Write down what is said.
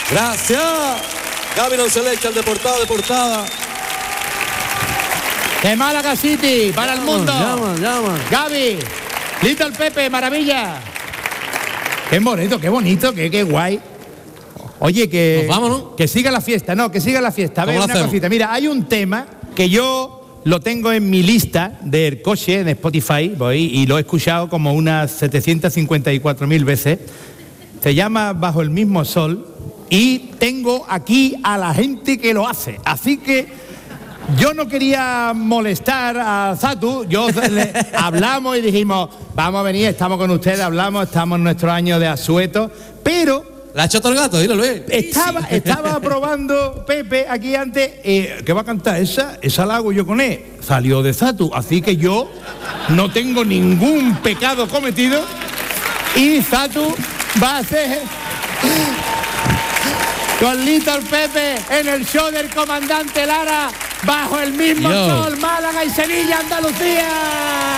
Gracias. Gaby Lonceleste, el de portada. De Málaga City, para el mundo. Llama. Gaby, Little Pepe, maravilla. Qué bonito, qué guay. Oye, que... Nos vamos, ¿no? Que siga la fiesta, que siga la fiesta. A ver, ¿Cómo lo una hacemos? cosita. Mira, hay un tema que yo lo tengo en mi lista del coche, en Spotify, y lo he escuchado como unas 754.000 veces. Se llama Bajo el mismo sol y tengo aquí a la gente que lo hace. Así que yo no quería molestar a Zatu, hablamos y dijimos, vamos a venir, estamos con ustedes, estamos en nuestro año de asueto, pero... ¿La ha hecho todo el gato? Dilo, Luis. Estaba probando Pepe aquí antes, que va a cantar, esa la hago yo con él, salió de Zatu, así que yo no tengo ningún pecado cometido y Zatu va a hacer con Little Pepe en el show del comandante Lara, bajo el mismo sol, Málaga y Sevilla, Andalucía.